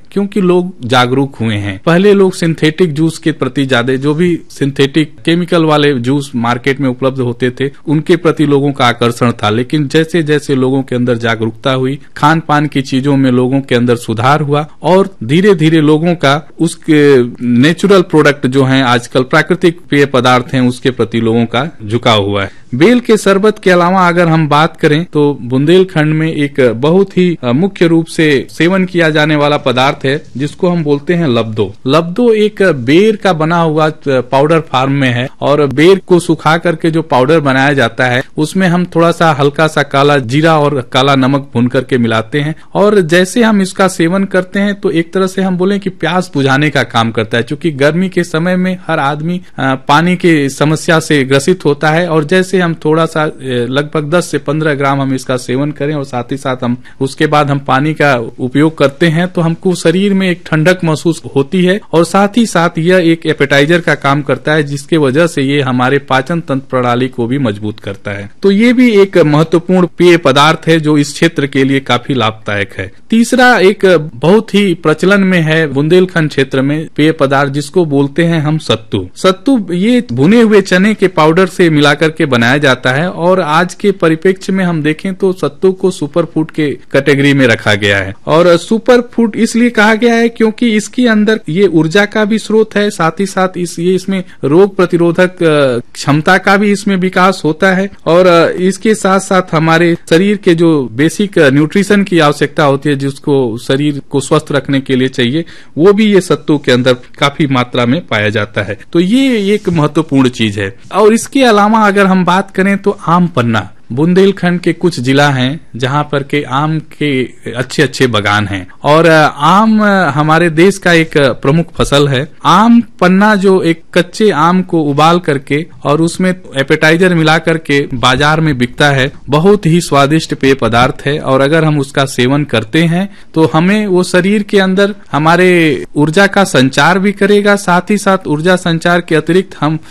क्योंकि लोग जागरूक हुए हैं। पहले लोग सिंथेटिक जूस के प्रति ज्यादा, जो भी सिंथेटिक केमिकल वाले जूस मार्केट में उपलब्ध होते थे उनके प्रति लोगों का आकर्षण था, लेकिन जैसे जैसे लोगों के अंदर जागरूकता हुई, खान पान की चीजों में लोगों के अंदर सुधार हुआ और धीरे धीरे लोगों का उसके नेचुरल प्रोडक्ट जो हैं, आजकल प्राकृतिक पेय पदार्थ हैं, उसके प्रति लोगों का झुकाव हुआ है। बेल के शरबत के अलावा अगर हम बात करें तो बुंदेलखंड में एक बहुत ही मुख्य रूप से सेवन किया जाने वाला पदार्थ है जिसको हम बोलते हैं लब्दो। लब्दो एक बेर का बना हुआ पाउडर फॉर्म में है और बेर को सुखा करके जो पाउडर बनाया जाता है उसमें हम थोड़ा सा हल्का सा काला जीरा और काला नमक भून करके मिलाते हैं और जैसे हम इसका सेवन करते हैं तो एक तरह से हम बोले कि प्यास बुझाने का काम करता है, क्योंकि गर्मी के समय में हर आदमी पानी की समस्या से ग्रसित होता है और जैसे हम थोड़ा सा लगभग 10 से 15 ग्राम हम इसका सेवन करें और साथ ही साथ हम उसके बाद हम पानी का उपयोग करते हैं तो हमको शरीर में एक ठंडक महसूस होती है और साथ ही साथ यह एक एपेटाइजर का काम करता है, जिसके वजह से ये हमारे पाचन तंत्र प्रणाली को भी मजबूत करता है। तो ये भी एक महत्वपूर्ण पेय पदार्थ है जो इस क्षेत्र के लिए काफी लाभदायक है। तीसरा एक बहुत ही प्रचलन में है बुंदेलखंड क्षेत्र में पेय पदार्थ जिसको बोलते हैं हम सत्तू। सत्तू ये भुने हुए चने के पाउडर से मिलाकर के बनाया जाता है और आज के परिप्रेक्ष्य में हम देखें तो सत्तू को सुपर फूड के कैटेगरी में रखा गया है और सुपर फूड इसलिए कहा गया है क्योंकि इसके अंदर ये ऊर्जा का भी स्रोत है, साथ ही साथ इसमें रोग प्रतिरोधक क्षमता का भी इसमें विकास होता है और इसके साथ साथ हमारे शरीर के जो बेसिक न्यूट्रिशन की आवश्यकता होती है जिसको शरीर को स्वस्थ रखने के लिए चाहिए, वो भी ये सत्तू के अंदर काफी मात्रा में पाया जाता है। तो ये एक महत्वपूर्ण चीज है। और इसके अलावा अगर हम बात करें तो आम पन्ना, बुंदेलखंड के कुछ जिला हैं जहां पर के आम के अच्छे अच्छे बगान हैं और आम हमारे देश का एक प्रमुख फसल है। आम पन्ना जो एक कच्चे आम को उबाल करके और उसमें एपेटाइजर मिला करके बाजार में बिकता है, बहुत ही स्वादिष्ट पेय पदार्थ है और अगर हम उसका सेवन करते हैं तो हमें वो शरीर के अंदर हमारे ऊर्जा का संचार भी करेगा, साथ ही साथ ऊर्जा संचार के अतिरिक्त हम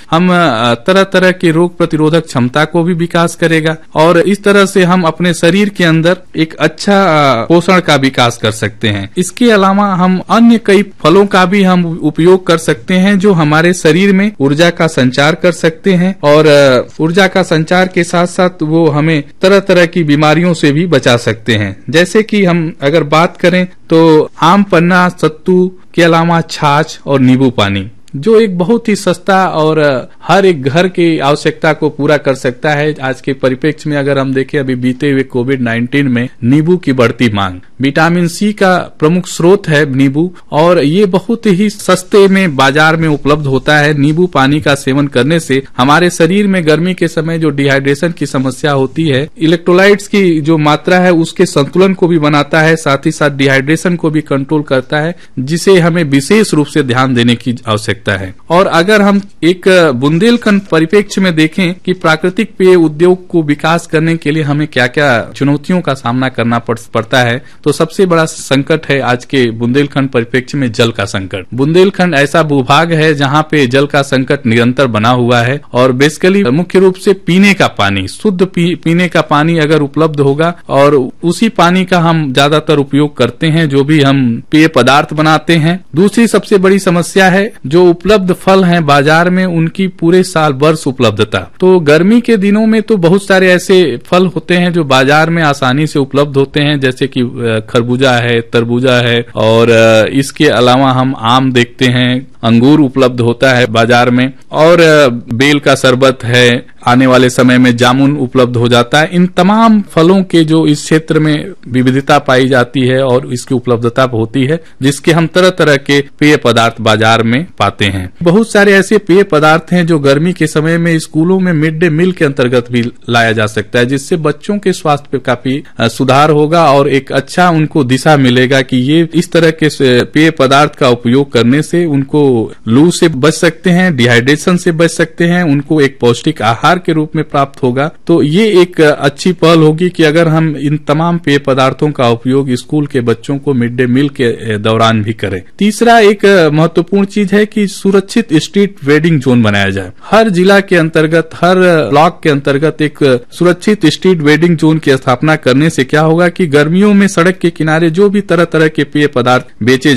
तरह तरह के रोग प्रतिरोधक क्षमता को भी विकास करेगा और इस तरह से हम अपने शरीर के अंदर एक अच्छा पोषण का विकास कर सकते हैं। इसके अलावा हम अन्य कई फलों का भी हम उपयोग कर सकते हैं जो हमारे शरीर में ऊर्जा का संचार कर सकते हैं और ऊर्जा का संचार के साथ साथ वो हमें तरह तरह की बीमारियों से भी बचा सकते हैं। जैसे कि हम अगर बात करें तो आम पन्ना, सत्तू के अलावा छाछ और नींबू पानी जो एक बहुत ही सस्ता और हर एक घर की आवश्यकता को पूरा कर सकता है। आज के परिप्रेक्ष्य में अगर हम देखें अभी बीते हुए कोविड-19 में नींबू की बढ़ती मांग, विटामिन सी का प्रमुख स्रोत है नींबू और ये बहुत ही सस्ते में बाजार में उपलब्ध होता है। नींबू पानी का सेवन करने से हमारे शरीर में गर्मी के समय जो डिहाइड्रेशन की समस्या होती है, इलेक्ट्रोलाइट्स की जो मात्रा है उसके संतुलन को भी बनाता है, साथ ही साथ डिहाइड्रेशन को भी कंट्रोल करता है, जिसे हमें विशेष रूप से ध्यान देने की आवश्यकता है। और अगर हम एक बुंदेलखंड परिप्रेक्ष्य में देखें कि प्राकृतिक पेय उद्योग को विकास करने के लिए हमें क्या क्या चुनौतियों का सामना करना पड़ता है, तो सबसे बड़ा संकट है आज के बुंदेलखंड परिप्रेक्ष्य में जल का संकट। बुंदेलखंड ऐसा भूभाग है जहां पे जल का संकट निरंतर बना हुआ है और बेसिकली मुख्य रूप से पीने का पानी, शुद्ध पीने का पानी अगर उपलब्ध होगा और उसी पानी का हम ज्यादातर उपयोग करते हैं जो भी हम पेय पदार्थ बनाते हैं। दूसरी सबसे बड़ी समस्या है जो उपलब्ध फल हैं बाजार में उनकी पूरे साल वर्ष उपलब्धता। तो गर्मी के दिनों में तो बहुत सारे ऐसे फल होते हैं जो बाजार में आसानी से उपलब्ध होते हैं, जैसे कि खरबूजा है, तरबूजा है और इसके अलावा हम आम देखते हैं, अंगूर उपलब्ध होता है बाजार में और बेल का शरबत है, आने वाले समय में जामुन उपलब्ध हो जाता है। इन तमाम फलों के जो इस क्षेत्र में विविधता पाई जाती है और इसकी उपलब्धता होती है, जिसके हम तरह तरह के पेय पदार्थ बाजार में पाते हैं। बहुत सारे ऐसे पेय पदार्थ हैं जो गर्मी के समय में स्कूलों में मिड डे मील के अंतर्गत भी लाया जा सकता है, जिससे बच्चों के स्वास्थ्य पे काफी सुधार होगा और एक अच्छा उनको दिशा मिलेगा कि ये इस तरह के पेय पदार्थ का उपयोग करने से उनको लू से बच सकते हैं, डिहाइड्रेशन से बच सकते हैं, उनको एक पौष्टिक आहार के रूप में प्राप्त होगा। तो ये एक अच्छी पहल होगी कि अगर हम इन तमाम पेय पदार्थों का उपयोग स्कूल के बच्चों को मिड डे मील के दौरान भी करें। तीसरा एक महत्वपूर्ण चीज है कि सुरक्षित स्ट्रीट वेडिंग जोन बनाया जाए। हर जिला के अंतर्गत, हर ब्लॉक के अंतर्गत एक सुरक्षित स्ट्रीट वेडिंग जोन की स्थापना करने से क्या होगा कि गर्मियों में सड़क के किनारे जो भी तरह तरह के पेय पदार्थ बेचे